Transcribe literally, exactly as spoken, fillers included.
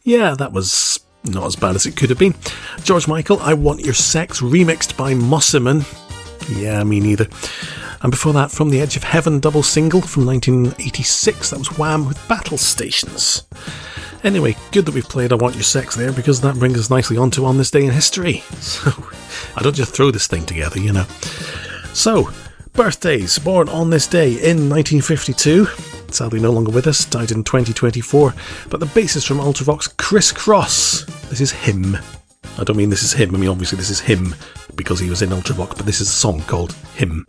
Yeah, that was not as bad as it could have been. George Michael, I Want Your Sex, remixed by Mosserman. Yeah, me neither. And before that, From the Edge of Heaven double single from nineteen eighty-six. That was Wham with Battle Stations. Anyway, good that we've played I Want Your Sex there, because that brings us nicely on to On This Day in History. So, I don't just throw this thing together, you know. So, birthdays. Born on this day in nineteen fifty-two. Sadly no longer with us, died in twenty twenty-four. But the bassist from Ultravox, Chris Cross. This is Him. I don't mean this is him, I mean obviously this is him, because he was in Ultravox, but this is a song called Him.